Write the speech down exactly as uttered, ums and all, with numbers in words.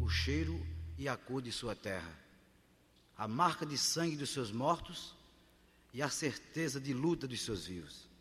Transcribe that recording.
o cheiro e a cor de sua terra, a marca de sangue dos seus mortos e a certeza de luta dos seus vivos.